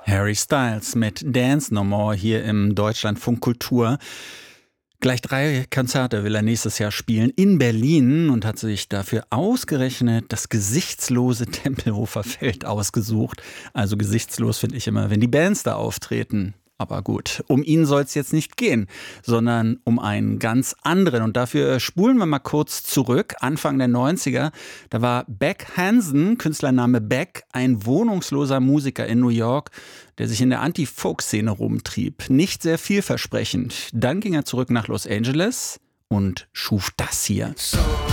Harry Styles mit Dance No More hier im Deutschlandfunk Kultur. Gleich 3 Konzerte will er nächstes Jahr spielen in Berlin und hat sich dafür ausgerechnet das gesichtslose Tempelhofer Feld ausgesucht. Also gesichtslos finde ich immer, wenn die Bands da auftreten. Aber gut, um ihn soll es jetzt nicht gehen, sondern um einen ganz anderen. Und dafür spulen wir mal kurz zurück, Anfang der 90er. Da war Beck Hansen, Künstlername Beck, ein wohnungsloser Musiker in New York, der sich in der Anti-Folk-Szene rumtrieb. Nicht sehr vielversprechend. Dann ging er zurück nach Los Angeles und schuf das hier.